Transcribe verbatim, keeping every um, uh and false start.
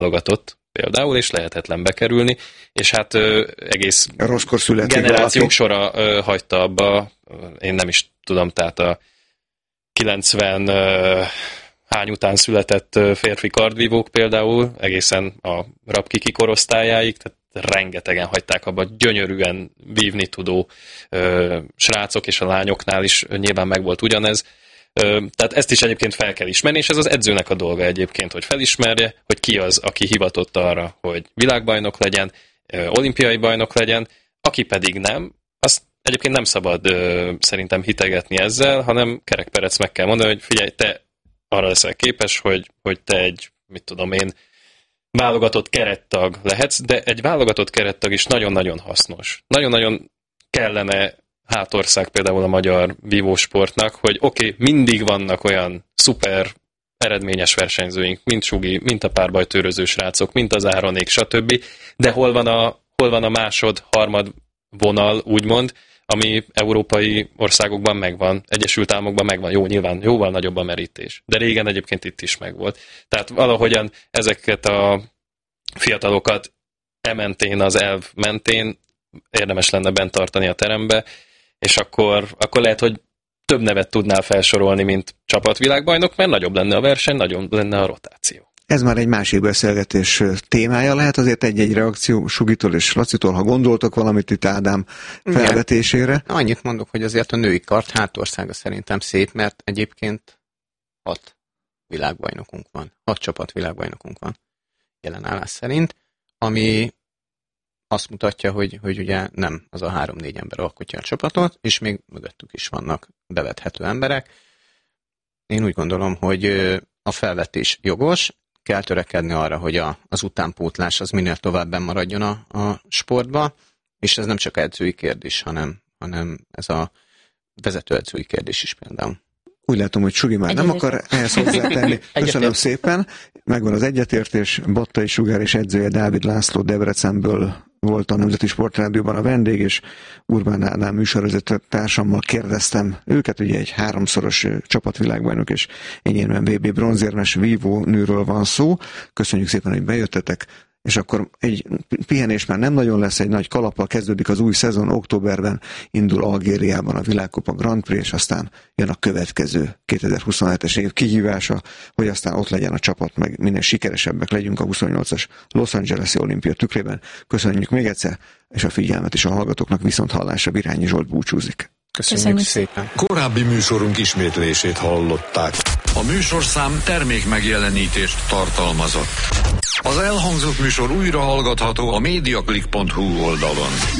válogatott például, és lehetetlen bekerülni, és hát ö, egész generációk valaki. sora ö, hagyta abba, én nem is tudom, tehát a kilencven ö, hány után született férfi kardvívók például, egészen a Rapkiki korosztályáig, tehát rengetegen hagyták abba, gyönyörűen vívni tudó ö, srácok, és a lányoknál is nyilván megvolt ugyanez. Ö, tehát ezt is egyébként fel kell ismerni, és ez az edzőnek a dolga egyébként, hogy felismerje, hogy ki az, aki hivatott arra, hogy világbajnok legyen, ö, olimpiai bajnok legyen, aki pedig nem, azt egyébként nem szabad ö, szerintem hitegetni ezzel, hanem Kerek Perec meg kell mondani, hogy figyelj, te arra leszel képes, hogy, hogy te egy, mit tudom én, válogatott kerettag lehetsz, de egy válogatott kerettag is nagyon-nagyon hasznos. Nagyon-nagyon kellene hátország például a magyar vívósportnak, hogy oké, okay, mindig vannak olyan szuper eredményes versenyzőink, mint Sugi, mint a párbajtőröző srácok, mint az Áronék, stb. De hol van a, hol van a másod, harmad vonal, úgymond, ami európai országokban megvan, Egyesült Államokban megvan, jó, nyilván jóval nagyobb a merítés. De régen egyébként itt is megvolt. Tehát valahogyan ezeket a fiatalokat e mentén, az elv mentén érdemes lenne bent tartani a terembe, és akkor, akkor lehet, hogy több nevet tudnál felsorolni, mint csapatvilágbajnok, mert nagyobb lenne a verseny, nagyobb lenne a rotáció. Ez már egy másik beszélgetés témája lehet, azért egy-egy reakció Sugitól és Lacitól, ha gondoltok valamit itt Ádám felvetésére. Igen. Annyit mondok, hogy azért a női kart hátországa szerintem szép, mert egyébként hat világbajnokunk van, hat csapat világbajnokunk van jelen állás szerint, ami azt mutatja, hogy, hogy ugye nem az a három-négy ember alkotja a csapatot, és még mögöttük is vannak bevethető emberek. Én úgy gondolom, hogy a felvetés jogos, kell törekedni arra, hogy a, az utánpótlás az minél tovább benn maradjon a, a sportba, és ez nem csak edzői kérdés, hanem, hanem ez a vezetőedzői kérdés is például. Úgy látom, hogy Sugi már nem akar ehhez hozzátenni. Köszönöm szépen. Megvan az egyetértés. Bottai Sugár és edzője Dávid László Debrecenből volt a Nemzeti Sportrádióban a vendég, és Urbán Ádám műsorvezető társammal kérdeztem őket, ugye egy háromszoros csapatvilágbajnok és enyérmen vé bé bronzérmes vívó nőről van szó. Köszönjük szépen, hogy bejöttetek, és akkor egy pihenés már nem nagyon lesz, egy nagy kalappal kezdődik az új szezon, októberben indul Algériában a Világkupa Grand Prix, és aztán jön a következő kétezer-huszonhetes év kihívása, hogy aztán ott legyen a csapat, meg minél sikeresebbek legyünk a huszonnyolcas Los Angeles-i olimpia tükrében. Köszönjük még egyszer, és a figyelmet is a hallgatóknak, viszont hallásra. Birányi Zsolt búcsúzik. Köszönjük, Köszönjük szépen. Korábbi műsorunk ismétlését hallották. A műsorszám termék megjelenítést tartalmazott. Az elhangzott műsor újra hallgatható a mediaclick pont hu oldalon.